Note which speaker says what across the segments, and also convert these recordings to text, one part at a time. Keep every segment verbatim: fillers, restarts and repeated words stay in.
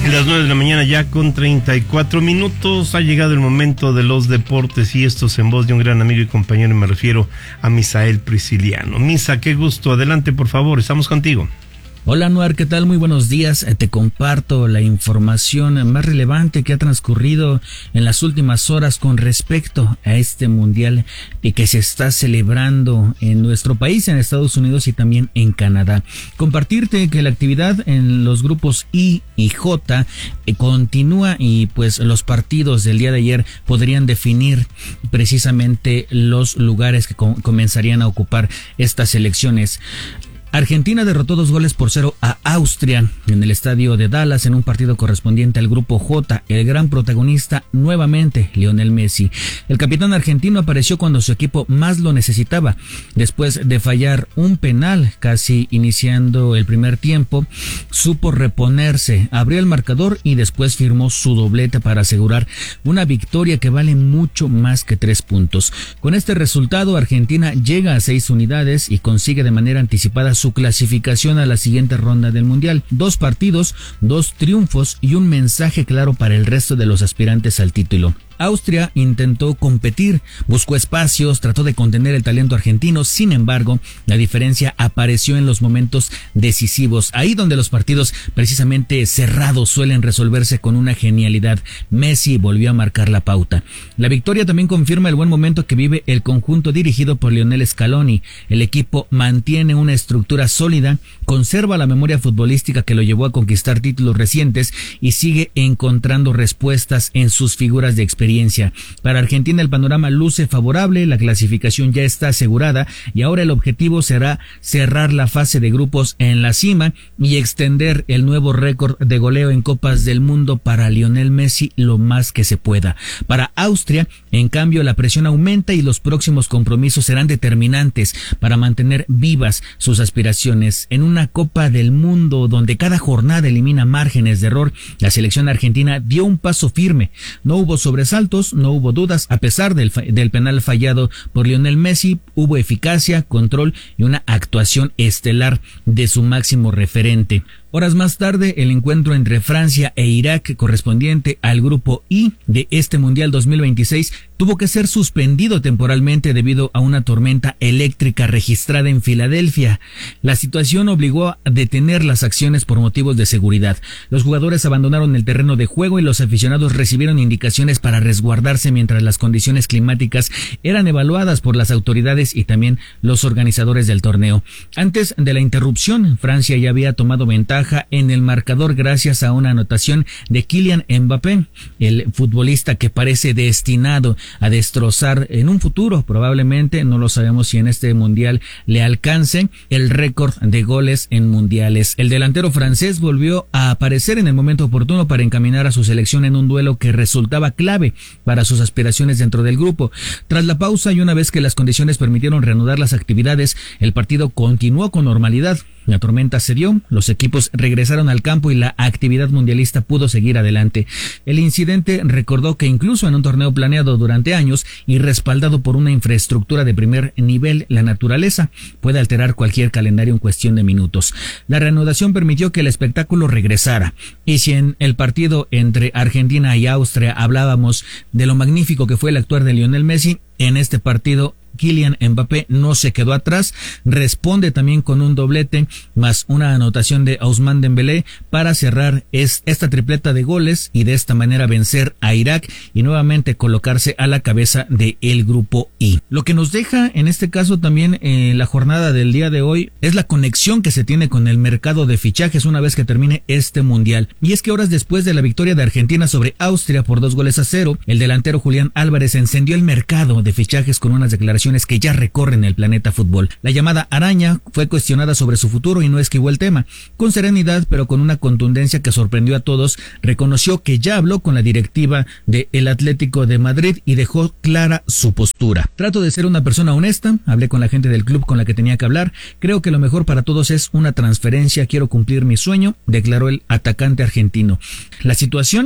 Speaker 1: Las nueve de la mañana ya con treinta y cuatro minutos. Ha llegado el momento de los deportes y estos en voz de un gran amigo y compañero, y me refiero a Misael Prisciliano. Misa, qué gusto. Adelante, por favor. Estamos contigo.
Speaker 2: Hola, Anuar, ¿qué tal? Muy buenos días. Te comparto la información más relevante que ha transcurrido en las últimas horas con respecto a este mundial y que se está celebrando en nuestro país, en Estados Unidos y también en Canadá. Compartirte que la actividad en los grupos I y J eh, continúa, y pues los partidos del día de ayer podrían definir precisamente los lugares que com- comenzarían a ocupar estas selecciones. Argentina derrotó dos goles por cero a Austria en el estadio de Dallas en un partido correspondiente al grupo J. El gran protagonista nuevamente, Lionel Messi. El capitán argentino apareció cuando su equipo más lo necesitaba. Después de fallar un penal casi iniciando el primer tiempo, supo reponerse, abrió el marcador y después firmó su doblete para asegurar una victoria que vale mucho más que tres puntos. Con este resultado, Argentina llega a seis unidades y consigue de manera anticipada su clasificación a la siguiente ronda del Mundial. Dos partidos, dos triunfos y un mensaje claro para el resto de los aspirantes al título. Austria intentó competir, buscó espacios, trató de contener el talento argentino. Sin embargo, la diferencia apareció en los momentos decisivos, ahí donde los partidos precisamente cerrados suelen resolverse con una genialidad. Messi volvió a marcar la pauta. La victoria también confirma el buen momento que vive el conjunto dirigido por Lionel Scaloni. El equipo mantiene una estructura sólida, conserva la memoria futbolística que lo llevó a conquistar títulos recientes y sigue encontrando respuestas en sus figuras de experiencia. Para Argentina el panorama luce favorable, la clasificación ya está asegurada y ahora el objetivo será cerrar la fase de grupos en la cima y extender el nuevo récord de goleo en Copas del Mundo para Lionel Messi lo más que se pueda. Para Austria, en cambio, la presión aumenta y los próximos compromisos serán determinantes para mantener vivas sus aspiraciones. En una Copa del Mundo donde cada jornada elimina márgenes de error, la selección argentina dio un paso firme. No hubo sobresaltos, no hubo dudas, a pesar del, del penal fallado por Lionel Messi, hubo eficacia, control y una actuación estelar de su máximo referente. Horas más tarde, el encuentro entre Francia e Irak, correspondiente al grupo I de este Mundial dos mil veintiséis, tuvo que ser suspendido temporalmente debido a una tormenta eléctrica registrada en Filadelfia. La situación obligó a detener las acciones por motivos de seguridad. Los jugadores abandonaron el terreno de juego y los aficionados recibieron indicaciones para resguardarse mientras las condiciones climáticas eran evaluadas por las autoridades y también los organizadores del torneo. Antes de la interrupción, Francia ya había tomado ventaja en el marcador gracias a una anotación de Kylian Mbappé, el futbolista que parece destinado a destrozar en un futuro, probablemente, no lo sabemos si en este mundial le alcance el récord de goles en mundiales. El delantero francés volvió a aparecer en el momento oportuno para encaminar a su selección en un duelo que resultaba clave para sus aspiraciones dentro del grupo. Tras la pausa y una vez que las condiciones permitieron reanudar las actividades, el partido continuó con normalidad. La tormenta cedió, los equipos regresaron al campo y la actividad mundialista pudo seguir adelante. El incidente recordó que incluso en un torneo planeado durante años y respaldado por una infraestructura de primer nivel, la naturaleza puede alterar cualquier calendario en cuestión de minutos. La reanudación permitió que el espectáculo regresara. Y si en el partido entre Argentina y Austria hablábamos de lo magnífico que fue el actuar de Lionel Messi, en este partido Kylian Mbappé no se quedó atrás, responde también con un doblete más una anotación de Ousmane Dembélé para cerrar es, esta tripleta de goles y de esta manera vencer a Irak y nuevamente colocarse a la cabeza del grupo I. Lo que nos deja en este caso también eh, la jornada del día de hoy es la conexión que se tiene con el mercado de fichajes una vez que termine este mundial. Y es que horas después de la victoria de Argentina sobre Austria por dos goles a cero, el delantero Julián Álvarez encendió el mercado de fichajes con unas declaraciones que ya recorren el planeta fútbol. La llamada araña fue cuestionada sobre su futuro y no esquivó el tema. Con serenidad, pero con una contundencia que sorprendió a todos, reconoció que ya habló con la directiva del Atlético de Madrid y dejó clara su postura. Trato de ser una persona honesta, hablé con la gente del club con la que tenía que hablar, creo que lo mejor para todos es una transferencia, quiero cumplir mi sueño, declaró el atacante argentino. La situación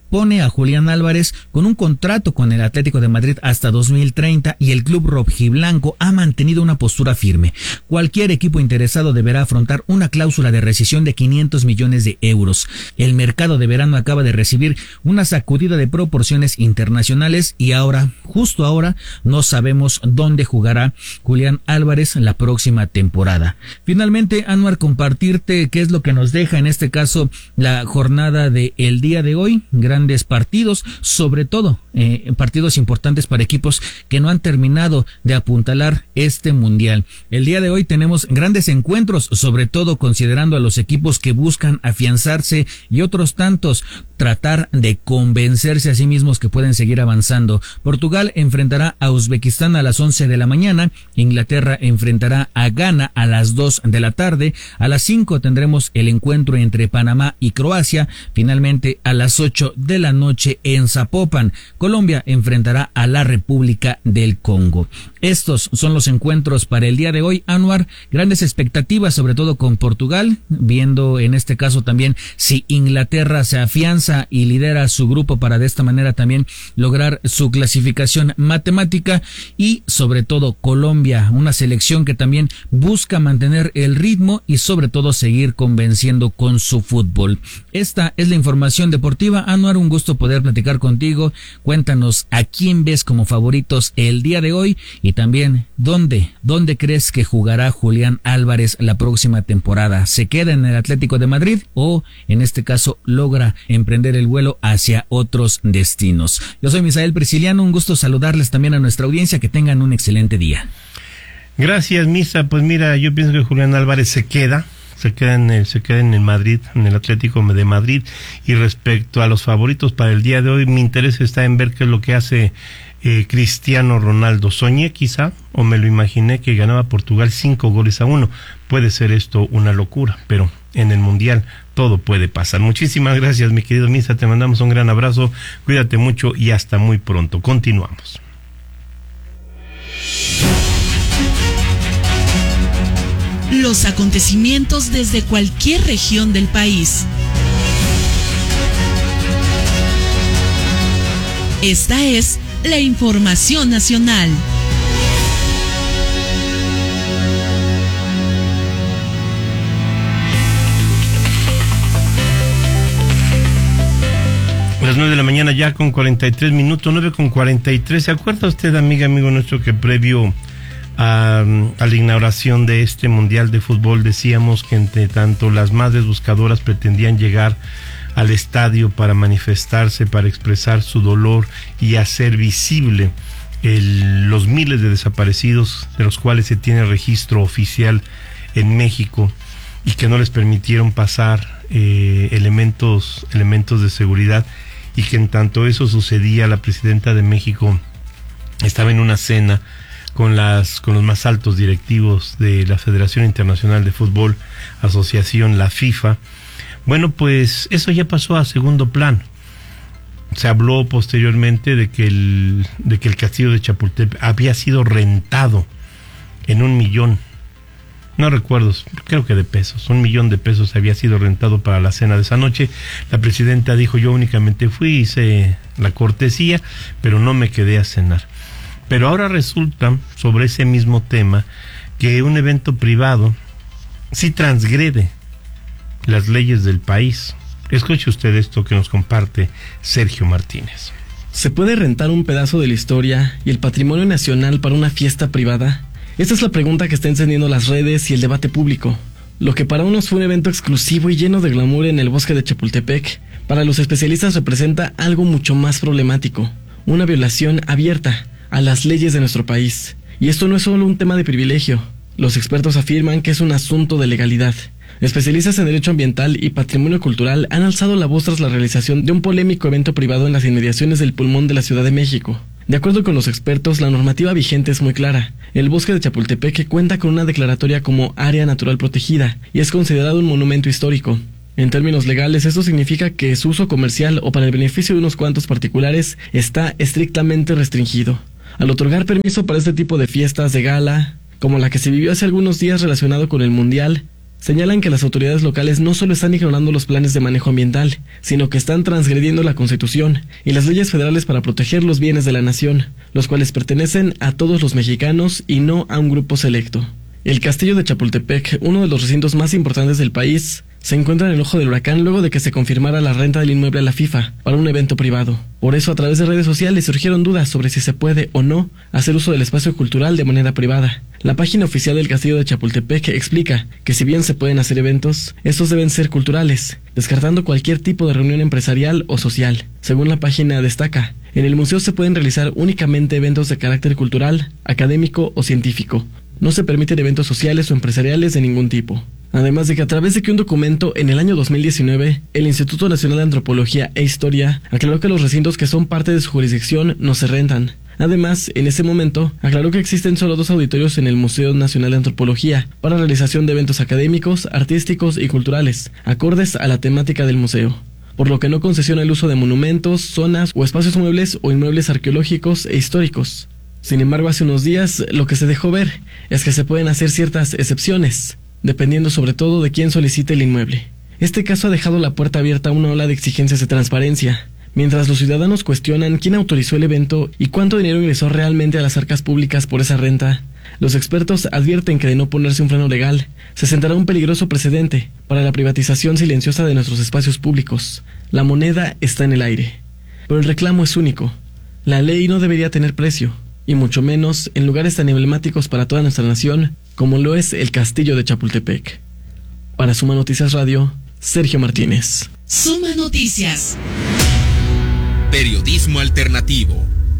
Speaker 2: pone a Julián Álvarez con un contrato con el Atlético de Madrid hasta dos mil treinta y el club rojiblanco ha mantenido una postura firme. Cualquier equipo interesado deberá afrontar una cláusula de rescisión de quinientos millones de euros. El mercado de verano acaba de recibir una sacudida de proporciones internacionales y ahora, justo ahora, no sabemos dónde jugará Julián Álvarez la próxima temporada. Finalmente, Anwar, compartirte qué es lo que nos deja en este caso la jornada de el día de hoy. Grandes partidos, sobre todo eh, partidos importantes para equipos que no han terminado de apuntalar este mundial. El día de hoy tenemos grandes encuentros, sobre todo considerando a los equipos que buscan afianzarse y otros tantos tratar de convencerse a sí mismos que pueden seguir avanzando. Portugal enfrentará a Uzbekistán a las once de la mañana, Inglaterra enfrentará a Ghana a las dos de la tarde, a las cinco tendremos el encuentro entre Panamá y Croacia, finalmente a las ocho de la noche en Zapopan, Colombia enfrentará a la República del Congo. Estos son los encuentros para el día de hoy, Anwar. Grandes expectativas, sobre todo con Portugal, viendo en este caso también si Inglaterra se afianza y lidera su grupo para de esta manera también lograr su clasificación matemática, y sobre todo Colombia, una selección que también busca mantener el ritmo y sobre todo seguir convenciendo con su fútbol. Esta es la información deportiva. Anwar, un gusto poder platicar contigo. Cuéntanos a quién ves como favoritos el día de hoy y también dónde, dónde crees que jugará Julián Álvarez la próxima temporada. ¿Se queda en el Atlético de Madrid o en este caso logra emprender el vuelo hacia otros destinos? Yo soy Misael Prisciliano, un gusto saludarles también a nuestra audiencia, que tengan un excelente día.
Speaker 1: Gracias, Misa. Pues mira, yo pienso que Julián Álvarez se queda. Se queda en el, se queda en el Madrid, en el Atlético de Madrid. Y respecto a los favoritos para el día de hoy, mi interés está en ver qué es lo que hace eh, Cristiano Ronaldo. Soñé quizá, o me lo imaginé, que ganaba Portugal cinco goles a uno. Puede ser esto una locura, pero en el Mundial todo puede pasar. Muchísimas gracias, mi querido Misa. Te mandamos un gran abrazo. Cuídate mucho y hasta muy pronto. Continuamos.
Speaker 3: Los acontecimientos desde cualquier región del país. Esta es la información nacional.
Speaker 1: Las nueve de la mañana ya con cuarenta y tres minutos, nueve con cuarenta y tres. ¿Se acuerda usted, amiga, amigo nuestro, que previo A, a la inauguración de este Mundial de Fútbol decíamos que entre tanto las madres buscadoras pretendían llegar al estadio para manifestarse, para expresar su dolor y hacer visible el, los miles de desaparecidos de los cuales se tiene registro oficial en México y que no les permitieron pasar eh, elementos, elementos de seguridad, y que en tanto eso sucedía, la presidenta de México estaba en una cena con las con los más altos directivos de la Federación Internacional de Fútbol, Asociación, la FIFA. Bueno, pues eso ya pasó a segundo plano. Se habló posteriormente de que el de que el castillo de Chapultepec había sido rentado en un millón, no recuerdo, creo que de pesos, un millón de pesos había sido rentado para la cena de esa noche. La presidenta dijo: yo únicamente fui, hice la cortesía, pero no me quedé a cenar. Pero ahora resulta, sobre ese mismo tema, que un evento privado sí transgrede las leyes del país. Escuche usted esto que nos comparte Sergio Martínez.
Speaker 4: ¿Se puede rentar un pedazo de la historia y el patrimonio nacional para una fiesta privada? Esta es la pregunta que está encendiendo las redes y el debate público. Lo que para unos fue un evento exclusivo y lleno de glamour en el bosque de Chapultepec, para los especialistas representa algo mucho más problemático, una violación abierta a las leyes de nuestro país. Y esto no es solo un tema de privilegio. Los expertos afirman que es un asunto de legalidad. Especialistas en derecho ambiental y patrimonio cultural han alzado la voz tras la realización de un polémico evento privado en las inmediaciones del pulmón de la Ciudad de México. De acuerdo con los expertos, la normativa vigente es muy clara. El bosque de Chapultepec cuenta con una declaratoria como área natural protegida y es considerado un monumento histórico. En términos legales, esto significa que su uso comercial o para el beneficio de unos cuantos particulares está estrictamente restringido. Al otorgar permiso para este tipo de fiestas de gala, como la que se vivió hace algunos días relacionado con el Mundial, Señalan que las autoridades locales no solo están ignorando los planes de manejo ambiental, sino que están transgrediendo la Constitución y las leyes federales para proteger los bienes de la nación, los cuales pertenecen a todos los mexicanos y no a un grupo selecto. El castillo de Chapultepec, uno de los recintos más importantes del país, se encuentra en el ojo del huracán luego de que se confirmara la renta del inmueble a la FIFA para un evento privado. Por eso, a través de redes sociales surgieron dudas sobre si se puede o no hacer uso del espacio cultural de manera privada. La página oficial del castillo de Chapultepec explica que si bien se pueden hacer eventos, estos deben ser culturales, descartando cualquier tipo de reunión empresarial o social. Según la página destaca, en el museo se pueden realizar únicamente eventos de carácter cultural, académico o científico. No se permiten eventos sociales o empresariales de ningún tipo. Además de que a través de que un documento en el año dos mil diecinueve, el Instituto Nacional de Antropología e Historia aclaró que los recintos que son parte de su jurisdicción no se rentan. Además, en ese momento, aclaró que existen solo dos auditorios en el Museo Nacional de Antropología para realización de eventos académicos, artísticos y culturales, acordes a la temática del museo, por lo que no concesiona el uso de monumentos, zonas o espacios muebles o inmuebles arqueológicos e históricos. Sin embargo, hace unos días lo que se dejó ver es que se pueden hacer ciertas excepciones, dependiendo sobre todo de quién solicite el inmueble. Este caso ha dejado la puerta abierta a una ola de exigencias de transparencia, mientras los ciudadanos cuestionan quién autorizó el evento y cuánto dinero ingresó realmente a las arcas públicas por esa renta. Los expertos advierten que de no ponerse un freno legal, se sentará un peligroso precedente para la privatización silenciosa de nuestros espacios públicos. La moneda está en el aire, pero el reclamo es único. La ley no debería tener precio, y mucho menos en lugares tan emblemáticos para toda nuestra nación como lo es el Castillo de Chapultepec. Para Suma Noticias Radio, Sergio Martínez.
Speaker 3: Suma Noticias.
Speaker 5: Periodismo alternativo.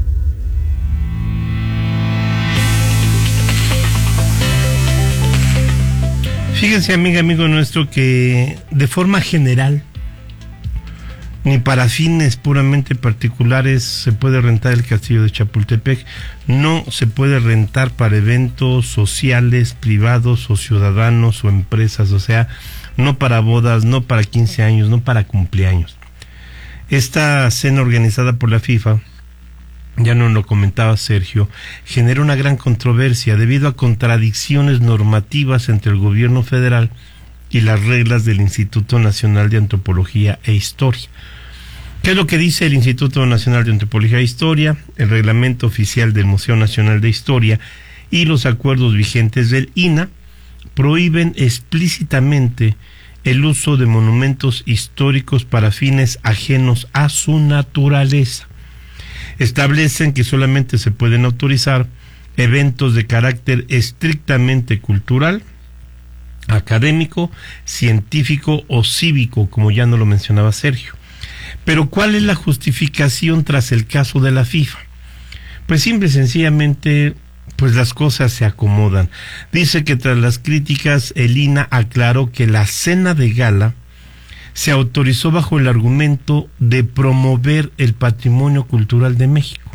Speaker 1: Fíjense, amiga, amigo nuestro, que de forma general, ni para fines puramente particulares se puede rentar el Castillo de Chapultepec. No se puede rentar para eventos sociales, privados o ciudadanos o empresas, o sea, no para bodas, no para quince años, no para cumpleaños. Esta cena organizada por la FIFA, ya nos lo comentaba Sergio, genera una gran controversia debido a contradicciones normativas entre el gobierno federal y las reglas del Instituto Nacional de Antropología e Historia. ¿Qué es lo que dice el Instituto Nacional de Antropología e Historia, el reglamento oficial del Museo Nacional de Historia y los acuerdos vigentes del I N A? Prohíben explícitamente el uso de monumentos históricos para fines ajenos a su naturaleza. Establecen que solamente se pueden autorizar eventos de carácter estrictamente cultural, académico, científico o cívico, como ya nos lo mencionaba Sergio. Pero ¿cuál es la justificación tras el caso de la FIFA? Pues simple y sencillamente, pues las cosas se acomodan. Dice que tras las críticas, el I N A aclaró que la cena de gala se autorizó bajo el argumento de promover el patrimonio cultural de México.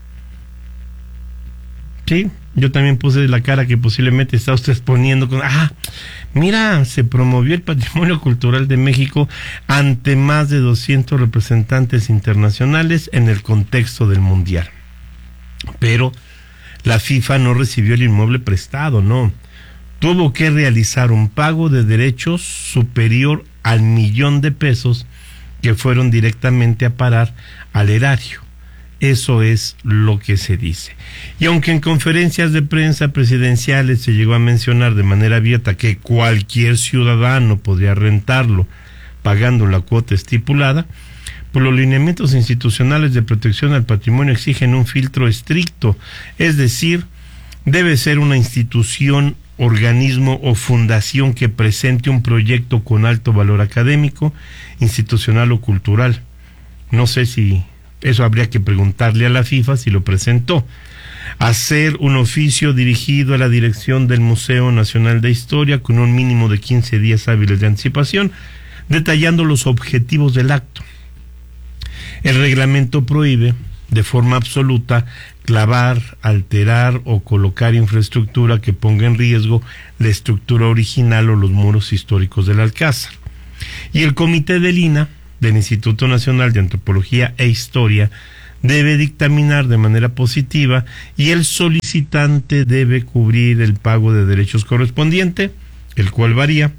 Speaker 1: Sí, yo también puse la cara que posiblemente está usted poniendo con, ah, mira, se promovió el patrimonio cultural de México ante más de doscientos representantes internacionales en el contexto del Mundial. Pero la FIFA no recibió el inmueble prestado, no. Tuvo que realizar un pago de derechos superior al millón de pesos que fueron directamente a parar al erario. Eso es lo que se dice. Y aunque en conferencias de prensa presidenciales se llegó a mencionar de manera abierta que cualquier ciudadano podría rentarlo pagando la cuota estipulada, pues los lineamientos institucionales de protección al patrimonio exigen un filtro estricto, es decir, debe ser una institución, organismo o fundación que presente un proyecto con alto valor académico, institucional o cultural. No sé si eso habría que preguntarle a la FIFA si lo presentó. Hacer un oficio dirigido a la dirección del Museo Nacional de Historia con un mínimo de quince días hábiles de anticipación, detallando los objetivos del acto. El reglamento prohíbe de forma absoluta clavar, alterar o colocar infraestructura que ponga en riesgo la estructura original o los muros históricos del Alcázar. Y el comité del I N A, del Instituto Nacional de Antropología e Historia, debe dictaminar de manera positiva y el solicitante debe cubrir el pago de derechos correspondiente, el cual varía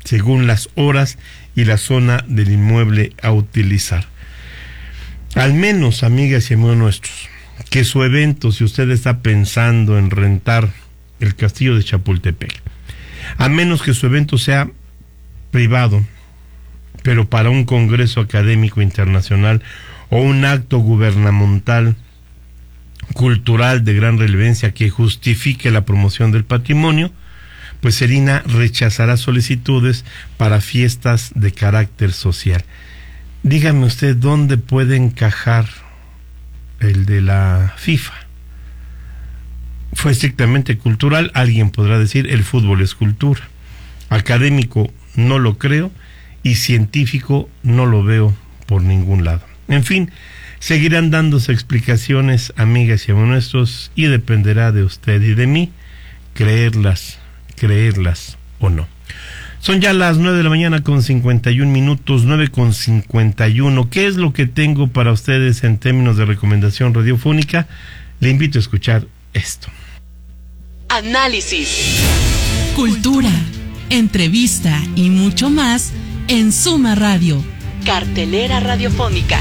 Speaker 1: según las horas y la zona del inmueble a utilizar. Al menos, amigas y amigos nuestros, que su evento, si usted está pensando en rentar el castillo de Chapultepec, a menos que su evento sea privado, pero para un congreso académico internacional o un acto gubernamental cultural de gran relevancia que justifique la promoción del patrimonio, pues el I N A rechazará solicitudes para fiestas de carácter social. Dígame usted dónde puede encajar el de la FIFA. Fue estrictamente cultural, alguien podrá decir el fútbol es cultura. Académico no lo creo y científico no lo veo por ningún lado. En fin, seguirán dándose explicaciones, amigas y amigos nuestros, y dependerá de usted y de mí creerlas, creerlas o no. Son ya las nueve de la mañana con cincuenta y un minutos, nueve con cincuenta y uno. ¿Qué es lo que tengo para ustedes en términos de recomendación radiofónica? Le invito a escuchar esto.
Speaker 3: Análisis, cultura, entrevista y mucho más en Suma Radio, cartelera radiofónica.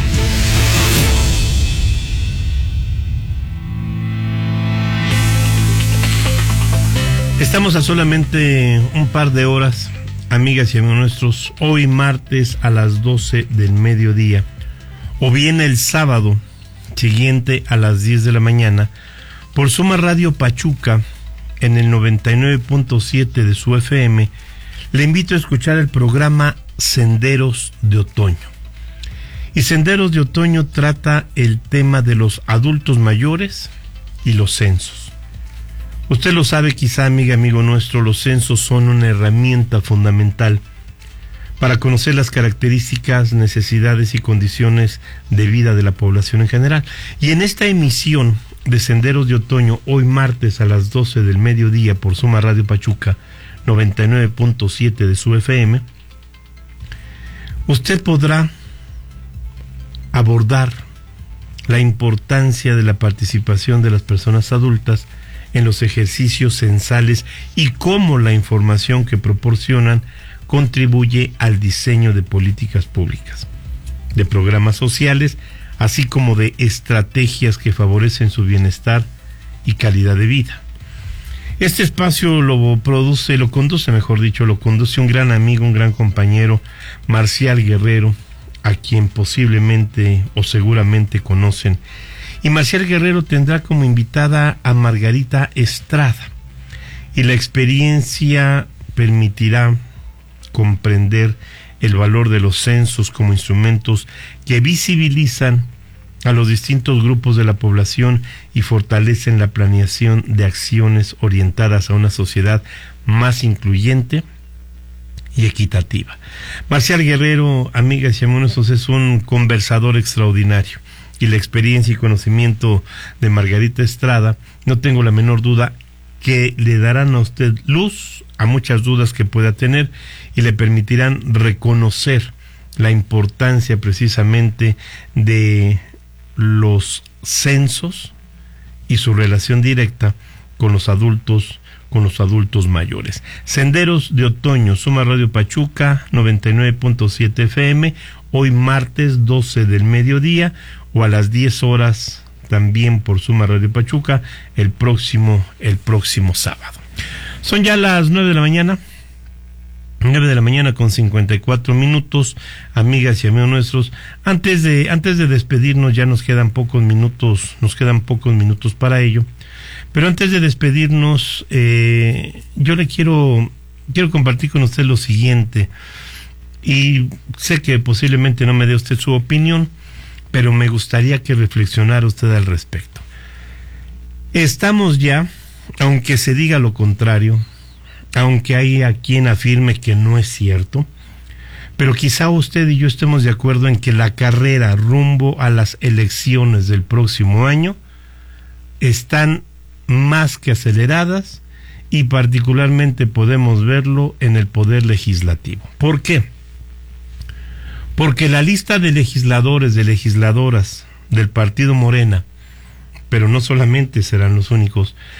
Speaker 1: Estamos a solamente un par de horas, amigas y amigos nuestros, hoy martes a las doce del mediodía, o bien el sábado siguiente a las diez de la mañana, por Suma Radio Pachuca, en el noventa y nueve punto siete de su F M, le invito a escuchar el programa Senderos de Otoño. Y Senderos de Otoño trata el tema de los adultos mayores y los censos. Usted lo sabe quizá, amiga, amigo nuestro, los censos son una herramienta fundamental para conocer las características, necesidades y condiciones de vida de la población en general. Y en esta emisión de Senderos de Otoño, hoy martes a las doce del mediodía por Suma Radio Pachuca, noventa y nueve punto siete de su F M, usted podrá abordar la importancia de la participación de las personas adultas en los ejercicios censales y cómo la información que proporcionan contribuye al diseño de políticas públicas, de programas sociales, así como de estrategias que favorecen su bienestar y calidad de vida. Este espacio lo produce, lo conduce, mejor dicho, lo conduce un gran amigo, un gran compañero, Marcial Guerrero, a quien posiblemente o seguramente conocen. Y Marcial Guerrero tendrá como invitada a Margarita Estrada. Y la experiencia permitirá comprender el valor de los censos como instrumentos que visibilizan a los distintos grupos de la población y fortalecen la planeación de acciones orientadas a una sociedad más incluyente y equitativa. Marcial Guerrero, amigas y amigos, es un conversador extraordinario. Y la experiencia y conocimiento de Margarita Estrada, no tengo la menor duda que le darán a usted luz a muchas dudas que pueda tener y le permitirán reconocer la importancia precisamente de los censos y su relación directa con los adultos, con los adultos mayores. Senderos de Otoño, Suma Radio Pachuca, noventa y nueve punto siete F M, hoy martes doce del mediodía, o a las diez horas también por Suma Radio Pachuca el próximo, el próximo sábado. Son ya las nueve de la mañana, nueve de la mañana con cincuenta y cuatro minutos, amigas y amigos nuestros. Antes de, antes de despedirnos, ya nos quedan pocos minutos, nos quedan pocos minutos para ello. Pero antes de despedirnos, eh, yo le quiero, quiero compartir con usted lo siguiente. Y sé que posiblemente no me dé usted su opinión, pero me gustaría que reflexionara usted al respecto. Estamos ya, aunque se diga lo contrario, aunque haya quien afirme que no es cierto, pero quizá usted y yo estemos de acuerdo en que la carrera rumbo a las elecciones del próximo año están más que aceleradas y particularmente podemos verlo en el Poder Legislativo. ¿Por qué? Porque la lista de legisladores, de legisladoras del Partido Morena, pero no solamente serán los únicos,